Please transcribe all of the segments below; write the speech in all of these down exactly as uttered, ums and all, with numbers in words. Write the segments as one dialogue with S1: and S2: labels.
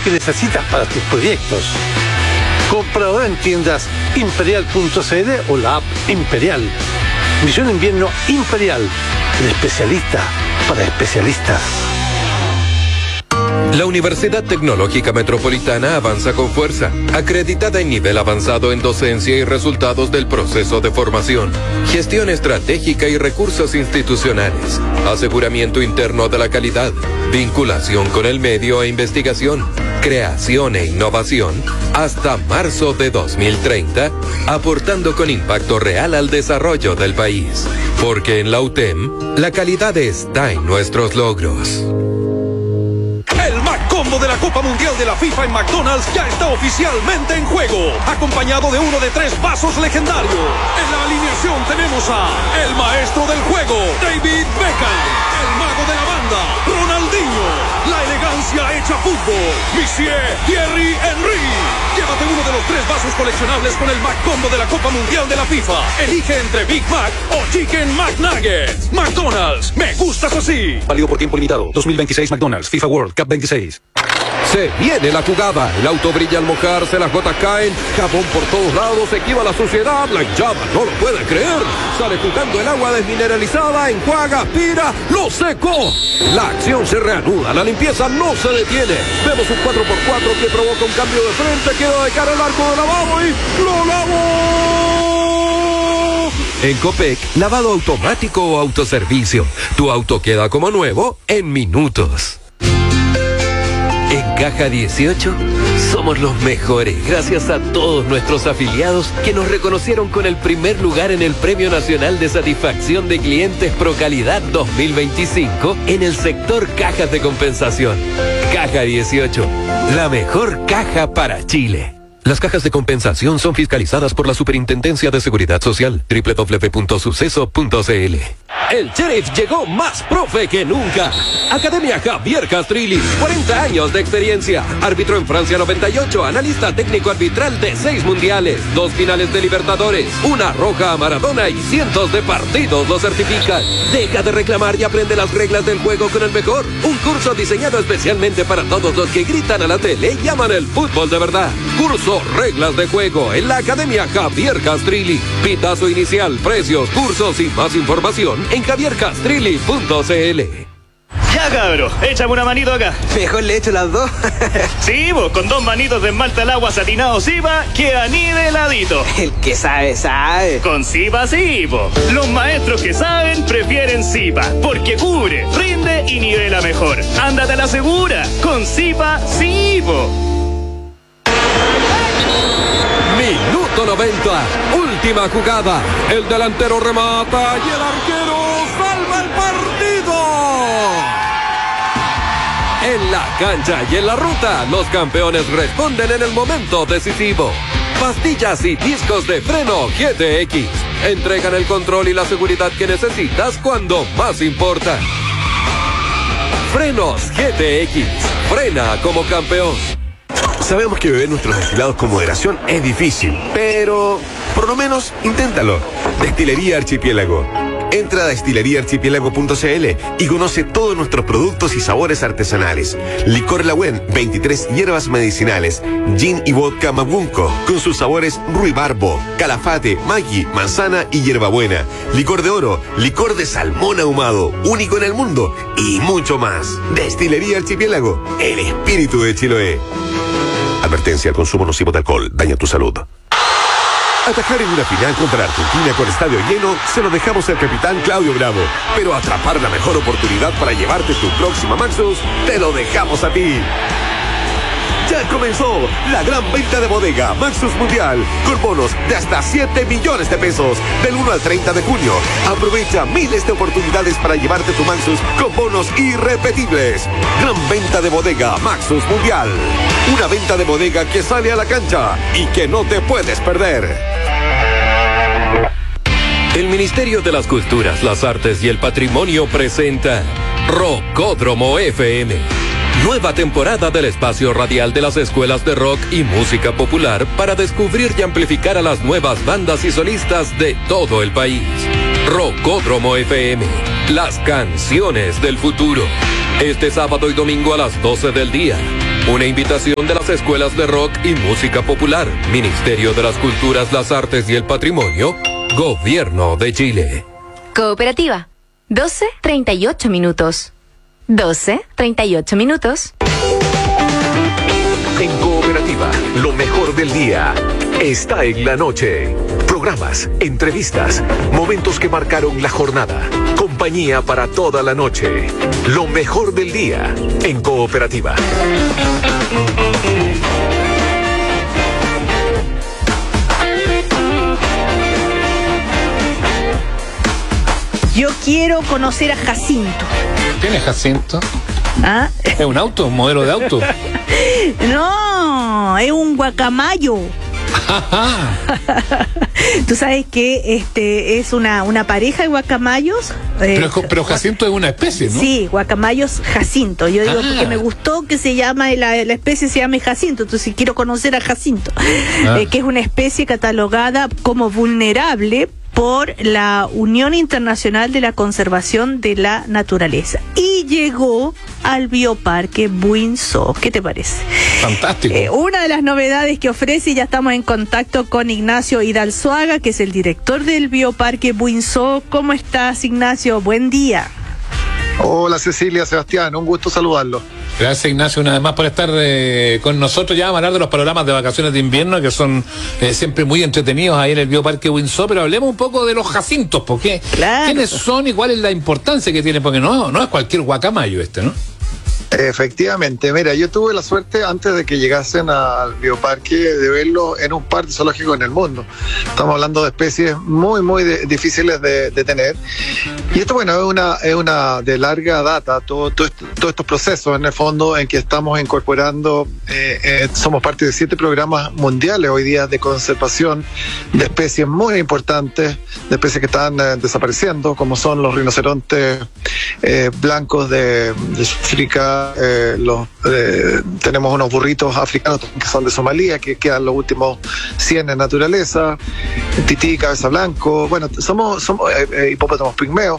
S1: que necesitas para tus proyectos. Compra ahora en tiendas imperial punto c l o la app Imperial. Visión Invierno Imperial, el especialista para especialistas.
S2: La Universidad Tecnológica Metropolitana avanza con fuerza, acreditada en nivel avanzado en docencia y resultados del proceso de formación, gestión estratégica y recursos institucionales, aseguramiento interno de la calidad, vinculación con el medio e investigación, creación e innovación, hasta marzo de dos mil treinta, aportando con impacto real al desarrollo del país. Porque en la U T E M, la calidad está en nuestros logros.
S3: El McCombo de la Copa Mundial de la FIFA en McDonald's ya está oficialmente en juego, acompañado de uno de tres vasos legendarios. En la alineación tenemos a el maestro del juego, David Beckham, el mago de la banda, Ronaldinho, la elegancia hecha fútbol, Monsieur Thierry Henry. Llévate uno de los tres vasos coleccionables con el McCombo de la Copa Mundial de la FIFA. Elige entre Big Mac o Chicken McNuggets. McDonald's, me gustas así. Válido por tiempo limitado. dos mil veintiséis McDonald's FIFA World Cup veintiséis.
S2: Se viene la jugada, el auto brilla al mojarse, las gotas caen, jabón por todos lados, se esquiva la suciedad, la hinchada no lo puede creer, sale jugando el agua desmineralizada, enjuaga, aspira, lo secó. La acción se reanuda, la limpieza no se detiene, vemos un cuatro por cuatro que provoca un cambio de frente, queda de cara el arco de lavado y ¡lo lavó! En Copec, lavado automático o autoservicio, tu auto queda como nuevo en minutos. En Caja dieciocho somos los mejores gracias a todos nuestros afiliados que nos reconocieron con el primer lugar en el Premio Nacional de Satisfacción de Clientes Pro Calidad dos mil veinticinco en el sector cajas de compensación. Caja dieciocho, la mejor caja para Chile. Las cajas de compensación son fiscalizadas por la Superintendencia de Seguridad Social. doble u doble u doble u punto suceso punto c l. El Sheriff llegó más profe que nunca. Academia Javier Castrilli, cuarenta años de experiencia. Árbitro en Francia noventa y ocho, analista técnico arbitral de seis mundiales, dos finales de Libertadores, una roja a Maradona y cientos de partidos lo certifican. Deja de reclamar y aprende las reglas del juego con el mejor. Un curso diseñado especialmente para todos los que gritan a la tele y aman el fútbol de verdad. Curso Reglas de Juego en la Academia Javier Castrilli. Pitazo inicial, precios, cursos y más información en javier castrilli punto c l.
S4: Ya, cabro, échame una manito acá.
S5: Mejor le echo las dos.
S4: Sí, vos, con dos manitos de esmalte al agua satinado Sipa, queda niveladito.
S5: El que sabe, sabe.
S4: Con Sipa sí, po. Los maestros que saben prefieren Sipa, porque cubre, rinde y nivela mejor. Ándate a la segura, con Sipa sí, po.
S2: Minuto noventa, última jugada. El delantero remata y el arquero salva el partido. En la cancha y en la ruta, los campeones responden en el momento decisivo. Pastillas y discos de freno G T X entregan el control y la seguridad que necesitas cuando más importa. Frenos G T X, frena como campeón.
S6: Sabemos que beber nuestros destilados con moderación es difícil, pero por lo menos inténtalo. Destilería Archipiélago. Entra a destilería archipiélago punto c l y conoce todos nuestros productos y sabores artesanales. Licor Lagüen, veintitrés hierbas medicinales. Gin y vodka Mabunco, con sus sabores ruibarbo, calafate, maggi, manzana y hierbabuena. Licor de oro, licor de salmón ahumado, único en el mundo, y mucho más. Destilería Archipiélago, el espíritu de Chiloé. Advertencia: el consumo nocivo de alcohol daña tu salud. Atajar en una final contra Argentina con estadio lleno se lo dejamos al capitán Claudio Bravo. Pero atrapar la mejor oportunidad para llevarte tu próxima Maxus, te lo dejamos a ti. Ya comenzó la gran venta de bodega Maxus Mundial, con bonos de hasta siete millones de pesos, del uno al treinta de junio. Aprovecha miles de oportunidades para llevarte tu Maxus con bonos irrepetibles. Gran venta de bodega Maxus Mundial. Una venta de bodega que sale a la cancha y que no te puedes perder.
S2: El Ministerio de las Culturas, las Artes y el Patrimonio presenta Rockódromo F M. Nueva temporada del espacio radial de las escuelas de rock y música popular para descubrir y amplificar a las nuevas bandas y solistas de todo el país. Rockódromo F M, las canciones del futuro. Este sábado y domingo a las doce del día. Una invitación de las escuelas de rock y música popular, Ministerio de las Culturas, las Artes y el Patrimonio, Gobierno de Chile.
S7: Cooperativa, doce treinta y ocho minutos. doce treinta y ocho minutos.
S8: En Cooperativa, lo mejor del día está en la noche. Programas, entrevistas, momentos que marcaron la jornada. Compañía para toda la noche. Lo mejor del día en Cooperativa.
S9: Yo quiero conocer a Jacinto.
S10: ¿Quién es Jacinto?
S9: ¿Ah?
S10: ¿Es un auto? ¿Un modelo de auto?
S9: No, es un guacamayo. Tú sabes que este es una, una pareja de guacamayos. Eh,
S10: pero, pero Jacinto es una especie, ¿no?
S9: Sí, guacamayos Jacinto. Yo digo
S10: Ah.
S9: porque me gustó que se llama, la, la especie se llame Jacinto, entonces quiero conocer a Jacinto,
S10: Ah.
S9: eh, que es una especie catalogada como vulnerable por la Unión Internacional de la Conservación de la Naturaleza. Y llegó al Bioparque Buinzó. ¿Qué te parece?
S10: Fantástico.
S9: Eh, una de las novedades que ofrece, ya estamos en contacto con Ignacio Hidalzuaga, que es el director del Bioparque Buinzó. ¿Cómo estás, Ignacio? Buen día.
S11: Hola Cecilia, Sebastián, un gusto saludarlo.
S10: Gracias, Ignacio, una vez más por estar eh, con nosotros. Ya vamos a hablar de los panoramas de vacaciones de invierno, que son eh, siempre muy entretenidos ahí en el Bioparque Buinzó, pero hablemos un poco de los jacintos, porque
S9: Claro.
S10: ¿quiénes son y cuál es la importancia que tienen? Porque no, no es cualquier guacamayo este, ¿no?
S11: Efectivamente, mira, yo tuve la suerte antes de que llegasen al bioparque de verlo en un parque zoológico en el mundo. Estamos hablando de especies muy, muy de- difíciles de, de tener. Y esto, bueno, es una, es una de larga data, todo, todo esto- todos estos procesos en el fondo en que estamos incorporando, eh, eh, somos parte de siete programas mundiales hoy día de conservación de especies muy importantes, de especies que están eh, desapareciendo, como son los rinocerontes eh, blancos de, de África. Eh, los, eh, tenemos unos burritos africanos que son de Somalia, que quedan los últimos cien en naturaleza, tití, cabeza blanco, bueno, somos, somos eh, eh, hipopótamos pigmeos,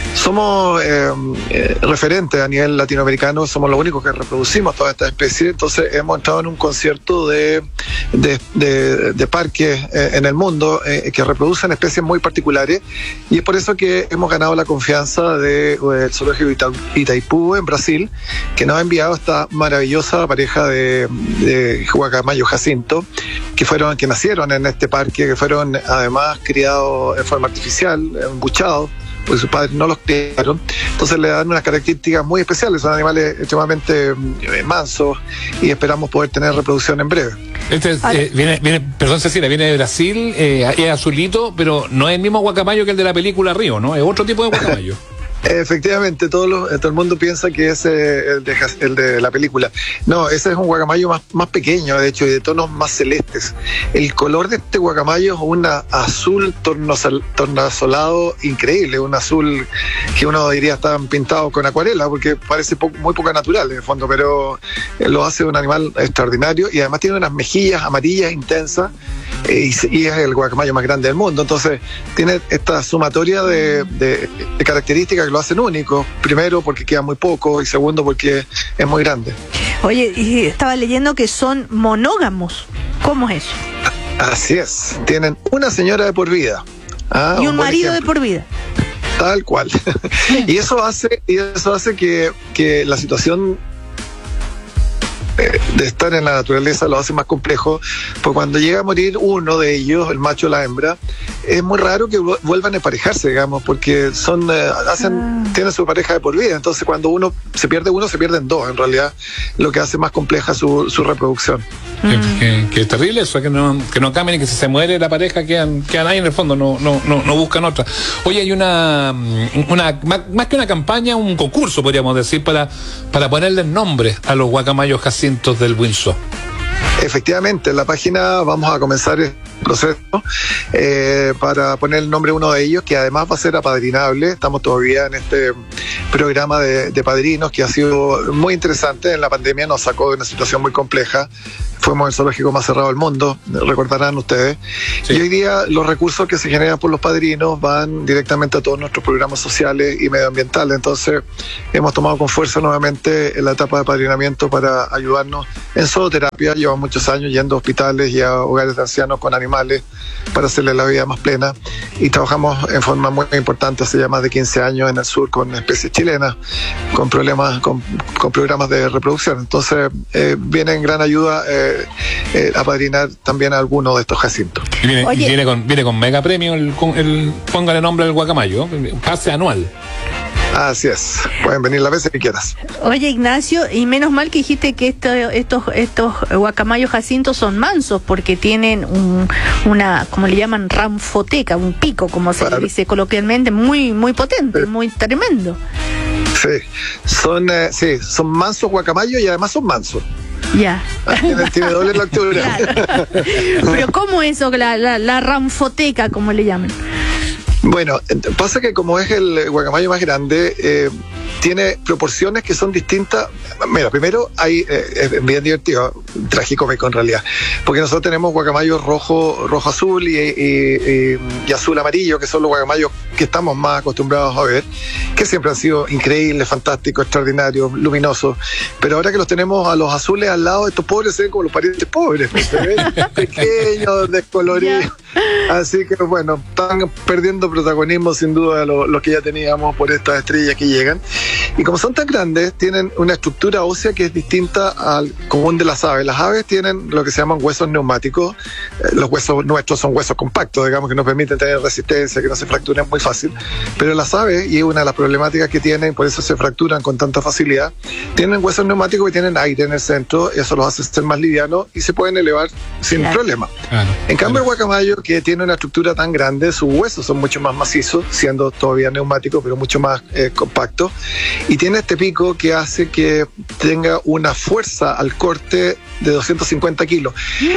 S11: somos eh, eh, referentes a nivel latinoamericano, somos los únicos que reproducimos todas estas especies, entonces hemos entrado en un concierto de, de, de, de parques eh, en el mundo eh, que reproducen especies muy particulares, y es por eso que hemos ganado la confianza del de, eh, zoológico Ita- Itaipú en Brasil, que nos ha enviado esta maravillosa pareja de, de guacamayo Jacinto, que fueron, que nacieron en este parque, que fueron además criados en forma artificial, embuchados, porque sus padres no los criaron. Entonces le dan unas características muy especiales, son animales extremadamente eh, mansos, y esperamos poder tener reproducción en breve.
S10: Este es, eh, viene, viene, perdón Cecilia, viene de Brasil, eh, es azulito, pero no es el mismo guacamayo que el de la película Río, ¿no? Es otro tipo de guacamayo.
S11: Efectivamente, todo, lo, todo el mundo piensa que es eh, el, de, el de la película. No, ese es un guacamayo más, más pequeño, de hecho, y de tonos más celestes. El color de este guacamayo es un azul tornosol, tornasolado increíble, un azul que uno diría está pintado con acuarela, porque parece po muy poco natural en el fondo, pero eh, lo hace un animal extraordinario, y además tiene unas mejillas amarillas intensas, eh, y, y es el guacamayo más grande del mundo. Entonces tiene esta sumatoria de, de, de características que lo hacen único, primero porque queda muy poco, y segundo porque es muy grande.
S9: Oye, y estaba leyendo que son monógamos. ¿Cómo es eso?
S11: Así es, tienen una señora de por vida. Ah,
S9: Y un
S11: buen
S9: marido de
S11: ejemplo.
S9: por vida.
S11: Tal cual. Y eso hace, y eso hace que, que la situación eh, de estar en la naturaleza lo hace más complejo, porque cuando llega a morir uno de ellos, el macho o la hembra, es muy raro que vu- vuelvan a emparejarse, digamos, porque son eh, hacen
S9: Ah.
S11: tienen su pareja de por vida. Entonces cuando uno se pierde uno, se pierden dos, en realidad, lo que hace más compleja su, su reproducción.
S10: Que, que, que es terrible eso, que no, que no cambien y que si se muere la pareja quedan, quedan ahí en el fondo, no, no, no, no buscan otra. Oye, hay una, una más, más que una campaña, un concurso, podríamos decir, para, para ponerle nombre a los guacamayos jacintos del Buinzó.
S11: Efectivamente, en la página vamos a comenzar proceso eh, para poner el nombre de uno de ellos, que además va a ser apadrinable. Estamos todavía en este programa de, de padrinos que ha sido muy interesante. En la pandemia nos sacó de una situación muy compleja. Fuimos el zoológico más cerrado del mundo, recordarán ustedes. Sí. Y hoy día los recursos que se generan por los padrinos van directamente a todos nuestros programas sociales y medioambientales. Entonces hemos tomado con fuerza nuevamente en la etapa de padrinamiento para ayudarnos en zooterapia. Llevamos muchos años yendo a hospitales y a hogares de ancianos con animales para hacerles la vida más plena. Y trabajamos en forma muy importante hace ya más de quince años en el sur con especies chilenas, con problemas, con, con programas de reproducción. Entonces eh, viene en gran ayuda eh, Eh, apadrinar también a alguno de estos jacintos.
S10: Y viene, y viene con viene con mega premio el, el póngale nombre al guacamayo, pase anual.
S11: Así es, pueden venir las veces que quieras.
S9: Oye, Ignacio, y menos mal que dijiste que esto, estos estos guacamayos jacintos son mansos, porque tienen un, una, como le llaman, ranfoteca, un pico, como se claro. le dice coloquialmente, muy muy potente, sí. muy tremendo.
S11: Sí, son, eh, sí, son mansos guacamayos y además son mansos.
S9: Ya.
S11: Tiene, tiene doble lectura.
S9: Claro. Pero ¿cómo eso, la, la, la ranfoteca, como le llaman?
S11: Bueno, pasa que como es el guacamayo más grande, eh, tiene proporciones que son distintas. Mira, primero hay, eh, es bien divertido, tragicómico en realidad, porque nosotros tenemos guacamayos rojo, rojo azul y, y, y, y azul amarillo, que son los guacamayos que estamos más acostumbrados a ver, que siempre han sido increíbles, fantásticos, extraordinarios, luminosos, pero ahora que los tenemos a los azules al lado, estos pobres se ven como los parientes pobres, se ven pequeños, descoloridos, así que bueno, están perdiendo protagonismo sin duda los lo que ya teníamos por estas estrellas que llegan. Y como son tan grandes, tienen una estructura ósea que es distinta al común de las aves. Las aves tienen lo que se llaman huesos neumáticos. Eh, los huesos nuestros son huesos compactos, digamos, que nos permiten tener resistencia, que no se fracturen muy fácil. Pero las aves, y es una de las problemáticas que tienen, por eso se fracturan con tanta facilidad, tienen huesos neumáticos que tienen aire en el centro, eso los hace ser más livianos y se pueden elevar sin claro. problema. Claro, en cambio, claro. el guacamayo, que tiene una estructura tan grande, sus huesos son mucho más macizos, siendo todavía neumáticos, pero mucho más eh, compactos. Y tiene este pico que hace que tenga una fuerza al corte de doscientos cincuenta kilos.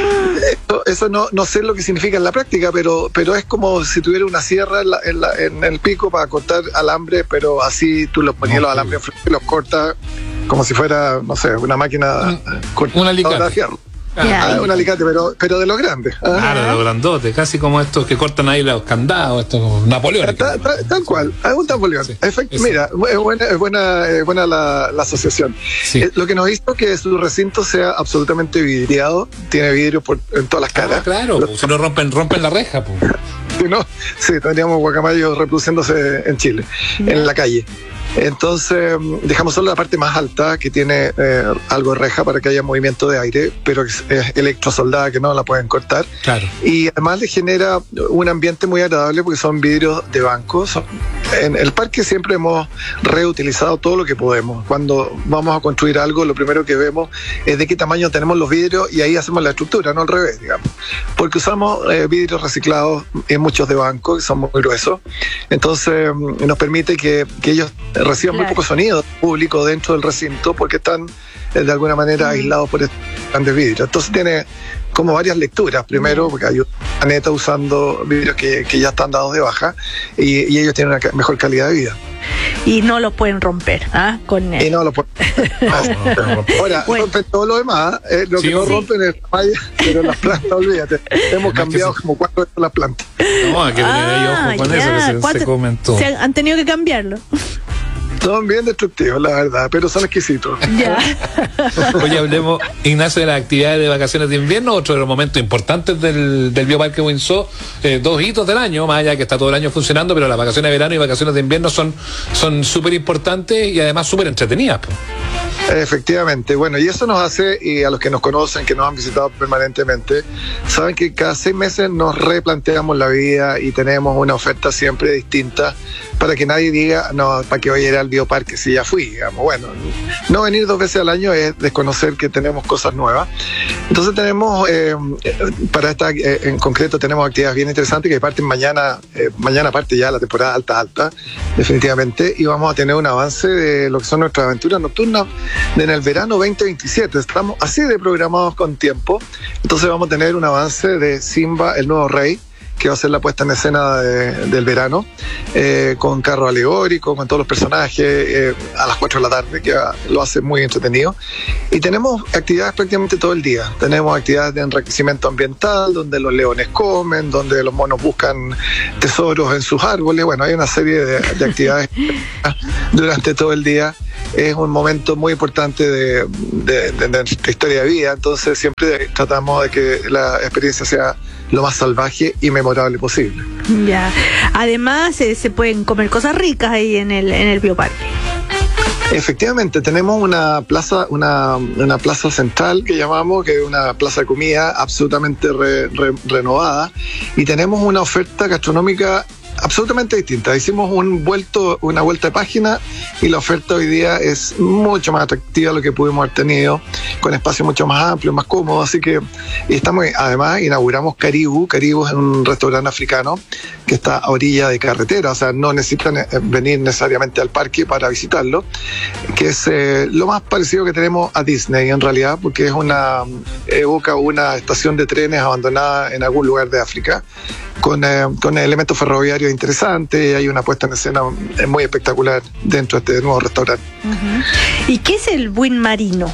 S11: Eso, eso no, no sé lo que significa en la práctica, pero, pero es como si tuviera una sierra en, la, en, la, en el pico para cortar alambre, pero así tú los ponías okay. los alambres y los cortas como si fuera, no sé, una máquina
S10: un alicate.
S11: De fierro. Ah, un alicate, pero, pero de los grandes.
S10: Ah. Claro, de los grandotes, casi como estos que cortan ahí los candados, estos como Napoleón.
S11: Tal, tal, tal cual, un Napoleón. Sí, Efect, mira, es buena, es buena, es buena la, la asociación. Sí. Eh, lo que nos hizo que su recinto sea absolutamente vidriado, tiene vidrio por, en todas las caras.
S10: Ah, claro, los, pues, si no rompen, rompen la reja. Pues.
S11: Si no, sí, tendríamos guacamayos reproduciéndose en Chile, yeah. en la calle. Entonces dejamos solo la parte más alta, que tiene eh, algo de reja para que haya movimiento de aire, pero es, es electrosoldada, que no la pueden cortar.
S10: Claro.
S11: Y además le genera un ambiente muy agradable porque son vidrios de banco. Son, en el parque siempre hemos reutilizado todo lo que podemos. Cuando vamos a construir algo, lo primero que vemos es de qué tamaño tenemos los vidrios y ahí hacemos la estructura, no al revés, digamos. Porque usamos eh, vidrios reciclados en muchos de banco, que son muy gruesos. Entonces nos permite que, que ellos reciban claro. muy poco sonido público dentro del recinto porque están eh, de alguna manera mm. aislados por estos grandes vidrios. Entonces tiene como varias lecturas. Primero, porque hay un planeta usando vidrios que, que ya están dados de baja y, y ellos tienen una mejor calidad de vida.
S9: Y no lo pueden romper, ¿ah? Con él.
S11: Y no lo pueden romper. Ahora, bueno. rompen todo lo demás. Eh, lo sí, que no sí. rompen es la malla, pero las plantas, olvídate. Hemos cambiado sí. como cuatro veces las plantas.
S10: No, hay que tener ahí ojo con ya. eso, que se, se comentó.
S9: Se han, han tenido que cambiarlo.
S11: Son bien destructivos, la verdad, pero son exquisitos.
S9: Ya.
S10: Oye, hablemos, Ignacio, de las actividades de vacaciones de invierno, otro de los momentos importantes del, del Bioparque Windsor, eh, dos hitos del año, más allá que está todo el año funcionando, pero las vacaciones de verano y vacaciones de invierno son son súper importantes y además súper entretenidas. Pues.
S11: Efectivamente, bueno, y eso nos hace, y a los que nos conocen, que nos han visitado permanentemente, saben que cada seis meses nos replanteamos la vida y tenemos una oferta siempre distinta para que nadie diga, no, para que vaya a ir al bioparque si ya fui, digamos. Bueno, no venir dos veces al año es desconocer que tenemos cosas nuevas. Entonces tenemos, eh, para esta eh, en concreto, tenemos actividades bien interesantes que parten mañana, eh, mañana parte ya la temporada alta, alta, definitivamente, y vamos a tener un avance de lo que son nuestras aventuras nocturnas en el verano veinte veintisiete. Estamos así de programados con tiempo, entonces vamos a tener un avance de Simba, el nuevo rey, que va a ser la puesta en escena de, del verano, eh, con carro alegórico, con todos los personajes, eh, a las cuatro de la tarde, que lo hace muy entretenido. Y tenemos actividades prácticamente todo el día. Tenemos actividades de enriquecimiento ambiental, donde los leones comen, donde los monos buscan tesoros en sus árboles. Bueno, hay una serie de, de actividades durante todo el día. Es un momento muy importante de, de, de nuestra historia de vida, entonces siempre tratamos de que la experiencia sea lo más salvaje y memorable posible.
S9: Ya. Además, eh, se pueden comer cosas ricas ahí en el, en el bioparque.
S11: Efectivamente, tenemos una plaza, una, una plaza central que llamamos, que es una plaza de comida absolutamente re, re, renovada, y tenemos una oferta gastronómica absolutamente distinta. Hicimos un vuelto, una vuelta de página, y la oferta hoy día es mucho más atractiva de lo que pudimos haber tenido, con espacios mucho más amplios, más cómodos. Así que estamos, además inauguramos Caribou. Caribou es un restaurante africano que está a orilla de carretera, o sea, no necesitan venir necesariamente al parque para visitarlo, que es eh, lo más parecido que tenemos a Disney en realidad, porque es una, evoca una estación de trenes abandonada en algún lugar de África, con, eh, con elementos ferroviarios interesantes, y hay una puesta en escena muy espectacular dentro de este nuevo restaurante.
S9: Uh-huh. ¿Y qué es el Buen Marino?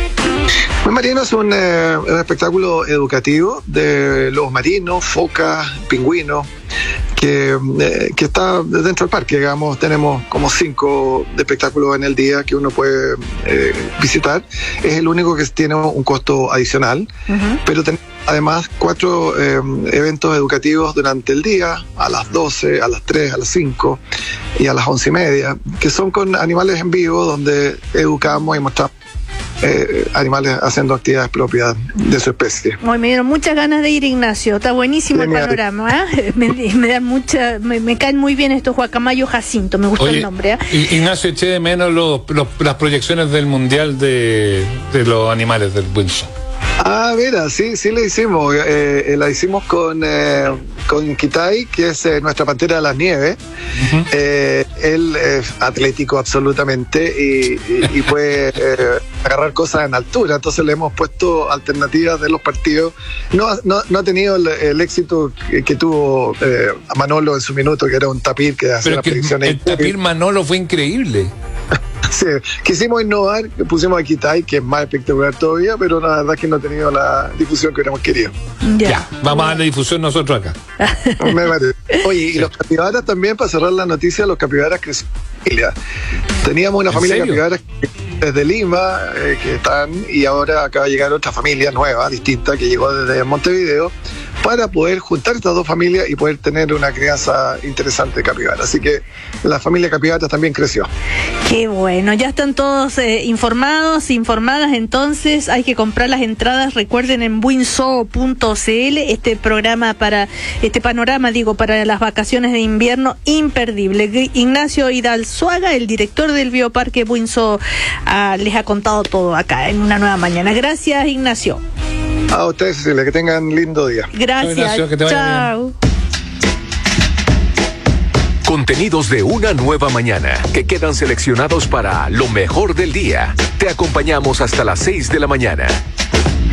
S11: Buen Marino es un, eh, un espectáculo educativo de lobos marinos, focas, pingüinos, que, eh, que está dentro del parque. Digamos, tenemos como cinco espectáculos en el día que uno puede eh, visitar. Es el único que tiene un costo adicional, uh-huh. pero tenemos además cuatro eh, eventos educativos durante el día, a las doce, a las tres, a las cinco y a las once y media, que son con animales en vivo, donde educamos y mostramos Eh, animales haciendo actividades propias de su especie.
S9: Hoy me dieron muchas ganas de ir, Ignacio. Está buenísimo el panorama, ¿eh? me, me dan mucha, me, me caen muy bien estos guacamayo Jacinto, me gusta. Oye, el nombre, ¿eh?
S10: Ignacio, eché de menos los, los, las proyecciones del mundial de, de los animales del Wilson.
S11: Ah, mira, sí, sí le hicimos. Eh, eh, la hicimos con, eh, con Kitai, que es eh, nuestra pantera de las nieves. Uh-huh. eh, él es atlético absolutamente y, y, y puede eh, agarrar cosas en altura. Entonces le hemos puesto alternativas de los partidos. No, no, no ha tenido el, el éxito que, que tuvo eh, Manolo en su minuto, que era un tapir que hacía las predicciones.
S10: El tapir Manolo fue increíble.
S11: Sí, quisimos innovar, pusimos a Kitai, que es más espectacular todavía, pero la verdad es que no ha tenido la difusión que hubiéramos querido.
S9: Ya,
S10: ya vamos a darle difusión nosotros acá.
S11: Me parece. Oye, y los capibaras también, para cerrar la noticia, los capibaras crecieron. Teníamos una familia de capibaras desde Lima, eh, que están, y ahora acaba de llegar otra familia nueva, distinta, que llegó desde Montevideo, para poder juntar estas dos familias y poder tener una crianza interesante de capibara. Así que la familia capibara también creció.
S9: Qué bueno, ya están todos eh, informados, informadas, entonces hay que comprar las entradas, recuerden, en winzoo punto cl, este programa para, este panorama, digo, para las vacaciones de invierno imperdible. Ignacio Hidalzuaga, el director del Bioparque Winzoo, ah, les ha contado todo acá en Una Nueva Mañana. Gracias, Ignacio.
S11: A ustedes, Cecilia, que tengan lindo día.
S9: Gracias. Ignacio, que te vaya Chao. Bien.
S8: Contenidos de Una Nueva Mañana que quedan seleccionados para lo mejor del día. Te acompañamos hasta las seis de la mañana.